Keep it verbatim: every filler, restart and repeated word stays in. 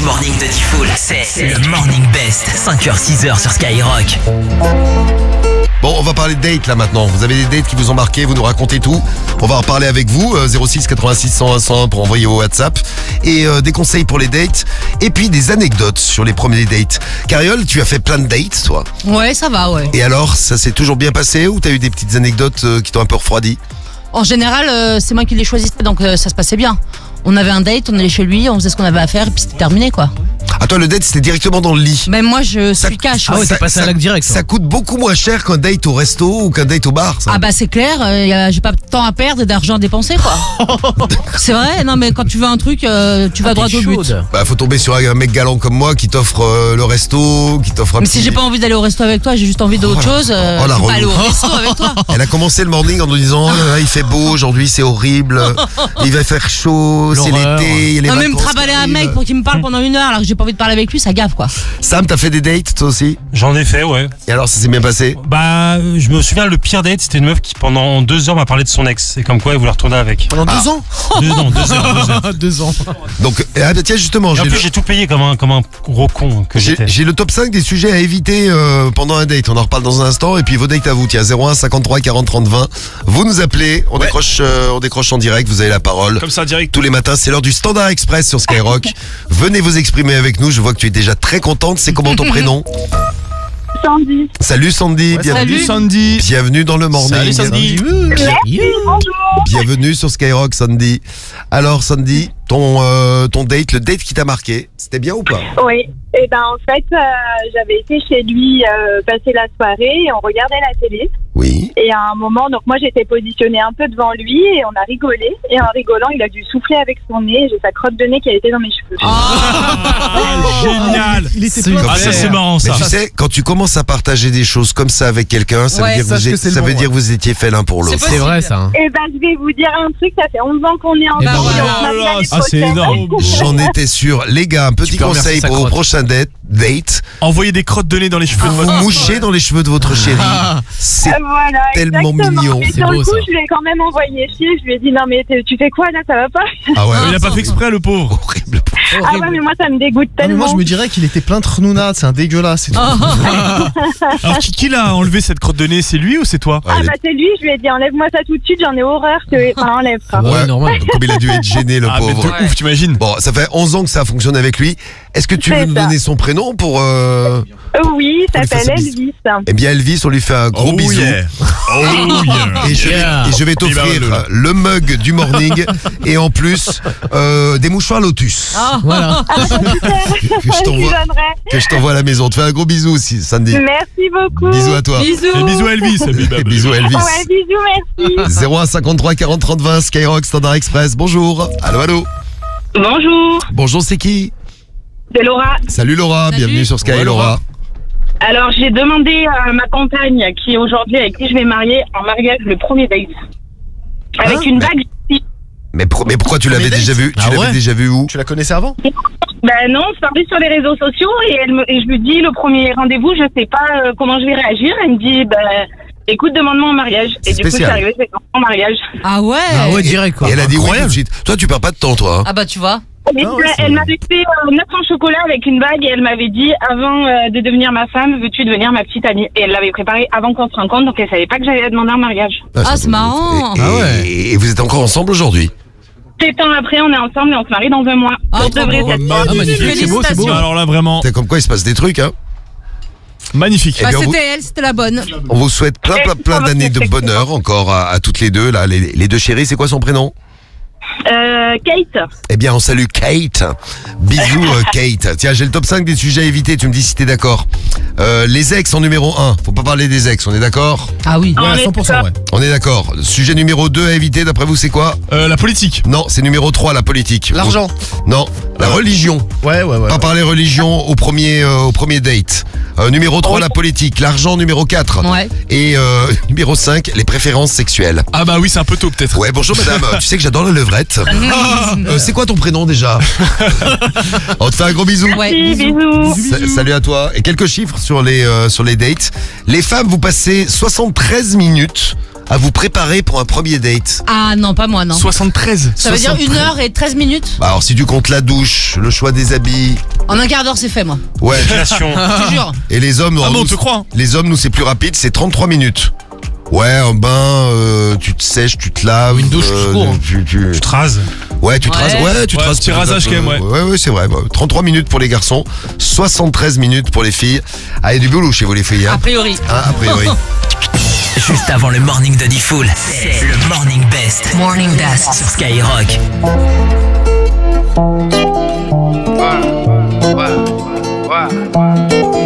morning de Diffoul, c'est le Morning Best, cinq heures six heures sur Skyrock. Bon, on va parler de dates là maintenant. Vous avez des dates qui vous ont marqué, vous nous racontez tout. On va en reparler avec vous, euh, zéro six quatre-vingt-six cent un cent un pour envoyer vos WhatsApp. Et euh, des conseils pour les dates. Et puis des anecdotes sur les premiers dates. Cariole, tu as fait plein de dates, toi. Ouais, ça va, ouais. Et alors, ça s'est toujours bien passé ou t'as eu des petites anecdotes euh, qui t'ont un peu refroidi? En général, euh, c'est moi qui les choisissais, donc euh, ça se passait bien. On avait un date, on allait chez lui, on faisait ce qu'on avait à faire, et puis c'était terminé, quoi. Ah, toi, le date, c'était directement dans le lit. Même moi, je Ça- suis cash. Ah ouais, ouais. t'es passé à l'acte direct. Ça coûte beaucoup moins cher qu'un date au resto ou qu'un date au bar, ça. Ah bah c'est clair, euh, y a- j'ai pas de temps à perdre et d'argent à dépenser, quoi. C'est vrai, non mais quand tu veux un truc, euh, tu vas droit au but. Bah, faut tomber sur un mec galant comme moi qui t'offre euh, le resto, qui t'offre un Mais petit... si j'ai pas envie d'aller au resto avec toi, j'ai juste envie d'autre Oh la- chose, euh, oh la je vais pas relou. aller au resto avec toi. Elle a commencé le morning en nous disant oh là là, il fait beau aujourd'hui, c'est horrible, il va faire chaud, c'est L'horreur. l'été, il y a les Non mais me vacances travailler qui un mec arrivent. pour qu'il me parle pendant une heure alors que j'ai pas envie de parler avec lui, ça gaffe, quoi. Sam, t'as fait des dates toi aussi? J'en ai fait, ouais. Et alors, ça s'est bien passé? Bah, euh, je me souviens, le pire date, c'était une meuf qui pendant deux heures m'a parlé de son ex. Et comme quoi, elle voulait retourner avec. Pendant deux ans? Deux, non, deux heures, deux heures. Deux ans. Donc, ah, bah, tiens, justement, Et en j'ai plus, le, j'ai tout payé comme un, comme un gros con que j'ai- j'étais. j'ai le top cinq des sujets à éviter euh, pendant un date. On en reparle dans un instant. Et puis vos dates à vous, tiens, zéro un cinquante-trois quarante trente vingt. Vous nous appelez, on, décroche, euh, on décroche en direct, vous avez la parole. Comme ça, direct. Tous les matins, c'est l'heure du Standard Express sur Skyrock. Venez vous exprimer avec nous. Je vois que tu es déjà très contente. C'est comment ton prénom? Sandy. Salut Sandy, bienvenue. Salut. Sandy. Bienvenue dans le morning. Salut, Sandy. Bonjour. Bienvenue sur Skyrock, Sandy. Alors Sandy, ton euh, ton date, le date qui t'a marqué, c'était bien ou pas? Oui. Et ben en fait, euh, j'avais été chez lui euh, passer la soirée et on regardait la télé. Oui. Et à un moment, donc moi j'étais positionnée un peu devant lui et on a rigolé. Et en rigolant, il a dû souffler avec son nez. Et j'ai sa crotte de nez qui a été dans mes cheveux. Ah, génial. Il était Comme Ah, ça, c'est marrant, Mais ça. tu sais, quand tu commences à partager des choses comme ça avec quelqu'un, ça Ouais, veut dire que sache vous, que êtes- c'est le ça bon, veut dire que vous étiez fait l'un pour l'autre. C'est C'est vrai ça. hein. Et ben je vais vous dire un truc, ça fait onze ans qu'on est ensemble. ben voilà. et on se marie l'année Ah, c'est prochaine. énorme. J'en étais sûr. Les gars, un petit peux conseil remercier sa pour vos crotte. prochains date, date. Envoyer des crottes de nez dans les cheveux de Vous votre... mouchez dans les cheveux de votre chérie. C'est Voilà, tellement exactement. mignon. Et C'est sur beau, le coup, ça. je lui ai quand même envoyé chier. Je lui ai dit non mais t'es- tu fais quoi là, ça va pas? ah ouais, Il a pas fait exprès, le pauvre. horrible. Ah ouais, mais moi ça me dégoûte Non, mais tellement. moi je me dirais qu'il était plein de renounas, c'est un dégueulasse. et tout. Alors, qui, qui l'a enlevé cette crotte de nez? C'est lui ou c'est toi? Ah, Ah il est- bah c'est lui, je lui ai dit enlève-moi ça tout de suite, j'en ai horreur que... Enfin enlève ça. Ouais, Ouais. normal. Comme il a dû être gêné, le Ah, mais pauvre. de ouf, t'imagines? Bon, ça fait onze ans que ça fonctionne avec lui. Est-ce que tu C'est veux nous ça. donner son prénom pour... Euh... Euh, oui, Faut ça lui faire s'appelle sa bise. Elvis. Eh bien Elvis, on lui fait un gros Oh bisou. yeah. Oh yeah. Et je, Yeah. vais, et je vais t'offrir Il va, le mug du morning et en plus euh, des mouchoirs Lotus Ah. Voilà. Ah bah super, que je je t'envoie lui donnerai. que je t'envoie à la maison. On te fait un gros bisou aussi, Sandy. Merci beaucoup. Bisous à toi. Bisous. Et bisous à Elvis. Et bisous à Elvis. Ouais, bisous, merci. zéro un cinquante-trois quarante trente vingt Skyrock Standard Express. Bonjour. Allô, allô. Bonjour, Bonjour, c'est qui? c'est Laura. Salut Laura, Salut. bienvenue sur Sky Ouais, Laura. Laura. Alors j'ai demandé à ma compagne, qui est aujourd'hui avec qui je vais marier, en mariage le premier date. Avec Hein une Mais- bague. Mais, pour- mais pourquoi tu l'avais Premier déjà date vu? Tu Ah l'avais ouais déjà vu où? Tu la connaissais avant? Ben non, on se parlait sur les réseaux sociaux et, elle me, et je lui dis le premier rendez-vous, je sais pas euh, comment je vais réagir. Elle me dit, ben écoute, demande-moi en mariage. C'est Et du coup, je suis spécial. arrivée, c'est en mariage. Ah ouais. Ah ouais, direct quoi. Et elle a dit oui tout de Incroyable. suite. Toi, tu perds pas de temps, toi. hein. Ah bah tu vois. Et Ah ouais, puis, c'est- elle m'avait fait euh, neuf en chocolat avec une bague et elle m'avait dit, avant euh, de devenir ma femme, veux-tu devenir ma petite amie? Et elle l'avait préparé avant qu'on se rencontre, donc elle savait pas que j'allais la demander en mariage. Ah, c'est marrant. Et, Ah ouais. et- et vous êtes encore ensemble aujourd'hui? Sept ans après, on est ensemble et on se marie dans un mois. Ah, Pour de trop vrai, beau. cette fois. Ah, magnifique. C'est beau, c'est beau. Félicitations. Alors là, vraiment, C'est comme quoi il se passe des trucs, hein. magnifique. Eh Bah, bien, on vous- c'était elle, c'était la bonne. On vous souhaite plein, plein, plein d'années de bonheur encore à, à toutes les deux, là, les, les deux chéris. C'est quoi son prénom? Euh, Kate. Eh bien, on salue Kate. Bisous, euh, Kate. Tiens, j'ai le top cinq des sujets à éviter. Tu me dis si t'es d'accord. Euh, les ex en numéro un. Faut pas parler des ex, on est d'accord? Ah oui. Ouais, On à est cent pour cent, ouais. On est d'accord. Sujet numéro deux à éviter, d'après vous, c'est quoi? Euh, la politique. Non, c'est numéro trois, la politique. L'argent. Non, la religion. Ouais, ouais, ouais. Pas parler religion au premier, euh, au premier date. Euh, numéro trois, la politique. L'argent, numéro quatre. Ouais. Et euh, numéro cinq, les préférences sexuelles. Ah bah oui, c'est un peu tôt peut-être. Ouais, bonjour madame. Tu sais que j'adore la levrette. Euh, c'est quoi ton prénom déjà? On te fait un gros bisou. Ouais, Merci, bisous. bisous. Sa- Salut à toi. Et quelques chiffres sur les, euh, sur les dates. Les femmes, vous passez soixante-treize minutes à vous préparer pour un premier date. Ah non, pas moi, non. soixante-treize. Ça veut dire une heure et treize minutes. Bah alors si tu comptes la douche, le choix des habits, En un quart d'heure, c'est fait, moi. Ouais. Épilation. Je te jure. Et les hommes, Ah bon, on nous, te croit. les hommes, nous, c'est plus rapide, c'est trente-trois minutes. Ouais, un bain, euh, tu te sèches, tu te laves. Une douche, je cours. tu, tu... Tu te rases. Ouais, tu te Ouais. rases. Ouais, tu te Ouais, rases. petit peut-être rasage un peu. quand même, ouais. Ouais, ouais, c'est vrai. Bah, trente-trois minutes pour les garçons, soixante-treize minutes pour les filles. Ah, il y a du boulot chez vous, les filles. A Hein, priori. Hein, a priori. Juste avant le morning de Diffoul, c'est le Morning Best. Morning Best sur Skyrock. Ouais, ouais, ouais, ouais.